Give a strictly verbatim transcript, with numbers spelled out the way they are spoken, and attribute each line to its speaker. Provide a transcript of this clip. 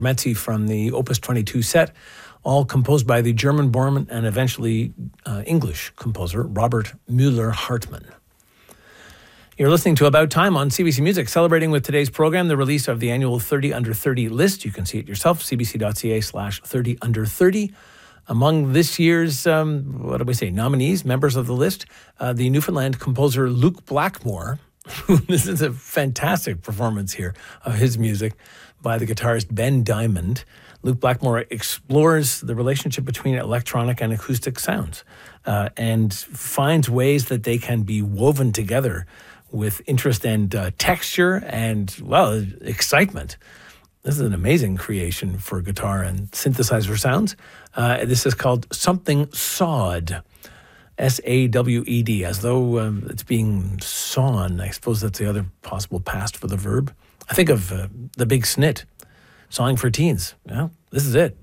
Speaker 1: Metzi from the Opus twenty-two set, all composed by the German-born and eventually uh, English composer Robert Müller-Hartmann. You're listening to About Time on C B C Music, celebrating with today's program the release of the annual thirty under thirty list. You can see it yourself, cbc.ca slash 30 under 30. Among this year's, um, what do we say, nominees, members of the list, uh, the Newfoundland composer Luke Blackmore. This is a fantastic performance here of his music by the guitarist Ben Diamond. Luke Blackmore explores the relationship between electronic and acoustic sounds uh, and finds ways that they can be woven together with interest and uh, texture and, well, excitement. This is an amazing creation for guitar and synthesizer sounds. Uh, this is called Something Sawed, S A W E D, as though um, it's being sawn. I suppose that's the other possible past for the verb. I think of uh, The Big Snit, Sawing for Teens. Yeah, this is it.